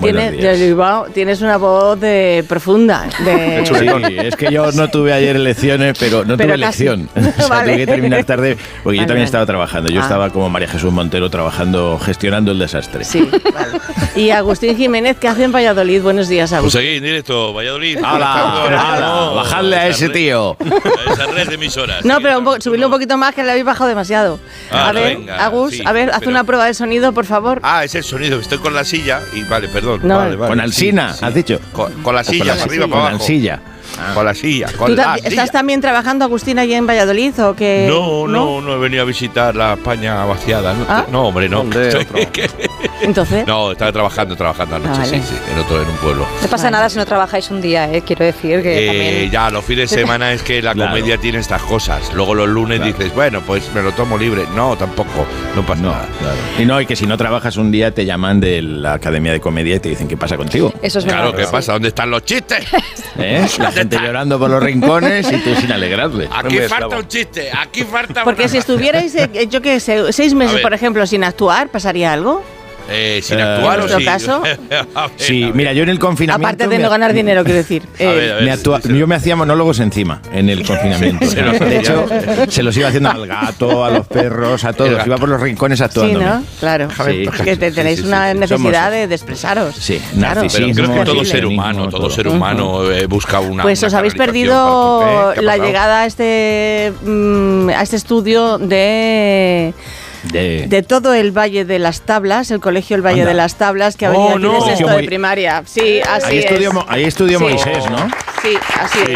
Tienes una voz profunda. Sí, es que yo no tuve ayer elecciones, pero no tuve elección. O sea, tuve que terminar tarde, porque yo también estaba trabajando. Yo estaba como María Jesús Montero trabajando, gestionando el desastre. Sí, vale. Y Agustín Jiménez, ¿qué hace en Valladolid? Buenos días, Agustín. Pues aquí en directo, Valladolid. ¡Hala! ¡Bajadle a ese tío! A esa red de emisoras. No, pero subidle un poquito más, que le habéis bajado demasiado. A ver, venga, Agus, sí, haz una prueba de sonido, por favor. Es el sonido. Estoy con la silla y vale, perdón. No, vale. Con Alsina, sí. has dicho. Con la silla, para arriba, para abajo. Con la silla. Con la silla. ¿Tú estás también trabajando, Agustín, allí en Valladolid o qué? No he venido a visitar la España vaciada. No, hombre, no. Entonces. No, estaba trabajando anoche, sí, en un pueblo. No pasa nada si no trabajáis un día, quiero decir que también. Ya, los fines de semana es que la comedia tiene estas cosas. Luego los lunes dices, bueno, pues me lo tomo libre. No, tampoco, no pasa nada. Claro. Y que si no trabajas un día te llaman de la Academia de Comedia y te dicen, ¿qué pasa contigo? Eso es verdad. Claro, ¿qué pasa? ¿Dónde están los chistes? La gente llorando por los rincones y tú sin alegrarle. Aquí falta un chiste, aquí falta. Porque si estuvierais, yo qué sé, 6 meses, por ejemplo, sin actuar, ¿pasaría algo? Sin actuar ¿En o nuestro caso? Sí, mira, yo en el confinamiento. Aparte de no ganar dinero, quiero decir. Yo me hacía monólogos encima en el confinamiento. De hecho, se los iba haciendo al gato, a los perros, a todos. Iba por los rincones actuando. Sí, ¿no? Claro. Que tenéis una necesidad de expresaros. Sí, claro. Pero creo que todo ser humano busca una. Pues os habéis perdido la llegada a este estudio de todo el Valle de las Tablas, el colegio El Valle de las Tablas, que ha venido aquí de sexto de primaria. Sí, así es. Ahí estudió Moisés, ¿no? Sí, así es.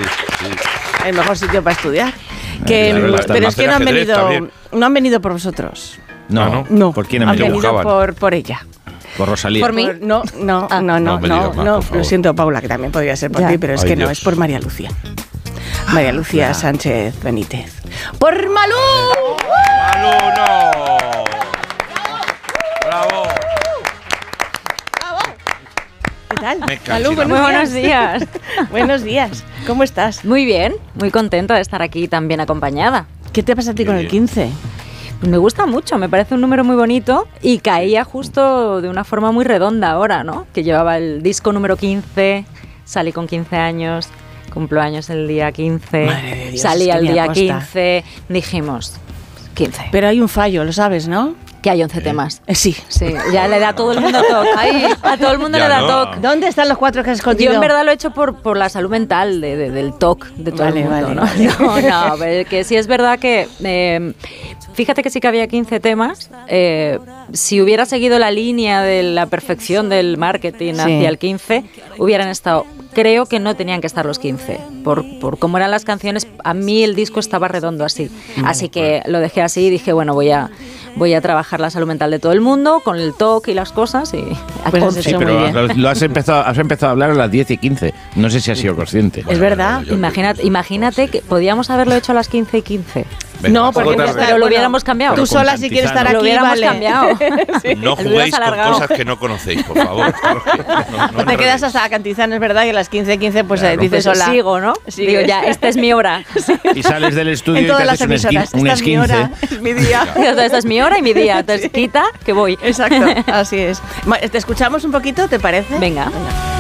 El mejor sitio para estudiar. Pero es que no han venido por vosotros. No. ¿Por quién han venido? Por ella. ¿Por Rosalía? ¿Por mí? No. Lo siento, Paula, que también podría ser por ti, pero es que no, es por María Lucía. María Lucía Sánchez Benítez. ¡Por Malú! ¡Malú, no! ¡Bravo! ¿Qué tal? Malú, muy buenos días. Buenos días. ¿Cómo estás? Muy bien, muy contenta de estar aquí tan bien acompañada. ¿Qué te pasa a ti con el 15? Me gusta mucho, me parece un número muy bonito y caía justo de una forma muy redonda ahora, ¿no? Que llevaba el disco número 15, salí con 15 años, cumplo años el día 15, Madre Dios, salí al día 15, dijimos 15. Pero hay un fallo, lo sabes, ¿no? Que hay 11 temas. Sí, ya le da a todo el mundo TOC. A todo el mundo le da TOC. ¿Dónde están los 4 que has escondido? Yo en verdad lo he hecho por la salud mental del TOC de todo el mundo, ¿no? No, pero que sí es verdad que fíjate que sí que había 15 temas. Si hubiera seguido la línea de la perfección del marketing hacia el 15, hubieran estado. Creo que no tenían que estar los 15. Por cómo eran las canciones, a mí el disco estaba redondo así. Así que lo dejé así y dije, bueno, voy a trabajar la salud mental de todo el mundo con el TOC y las cosas. Sí, pero has empezado a hablar a las 10 y 15. No sé si has sido consciente. Es verdad. Imagínate que podíamos haberlo hecho a las 15 y 15. Venga, no, porque pero lo hubiéramos cambiado. Tú sola, si quieres estar aquí, lo hubiéramos cambiado. No juguéis con cosas que no conocéis, por favor. No te quedas hasta la Cantizana, es verdad, y a las 15:15 pues dices sola. Sigo, ¿no? Digo, ya, esta es mi hora. Y sales del estudio y te haces un es mi hora, es mi día. Esta es mi hora y mi día. Entonces quita que voy. Exacto, así es. Te escuchamos un poquito, ¿te parece? Venga.